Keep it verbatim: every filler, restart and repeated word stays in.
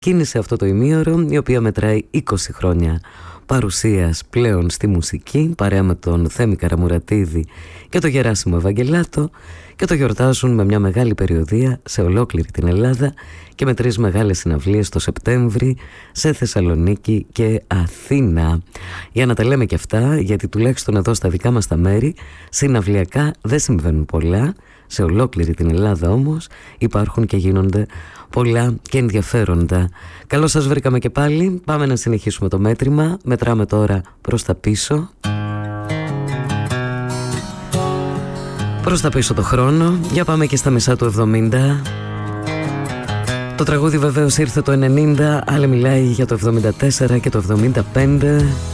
κίνησε αυτό το ημίωρο, η οποία μετράει είκοσι χρόνια παρουσίας πλέον στη μουσική, παρέα με τον Θέμη Καραμουρατίδη και τον Γεράσιμο Ευαγγελάτο, και το γιορτάζουν με μια μεγάλη περιοδεία σε ολόκληρη την Ελλάδα και με τρεις μεγάλες συναυλίες το Σεπτέμβρη σε Θεσσαλονίκη και Αθήνα. Για να τα λέμε και αυτά, γιατί τουλάχιστον εδώ στα δικά μας τα μέρη συναυλιακά δεν συμβαίνουν πολλά, σε ολόκληρη την Ελλάδα όμως υπάρχουν και γίνονται πολλά και ενδιαφέροντα. Καλώς σας βρήκαμε και πάλι. Πάμε να συνεχίσουμε το μέτρημα. Μετράμε τώρα προς τα πίσω. Προς τα πίσω το χρόνο. Για πάμε και στα μισά του εβδομήντα. Το τραγούδι βεβαίως ήρθε το ενενήντα, αλλά μιλάει για το εβδομήντα τέσσερα και το εβδομήντα πέντε.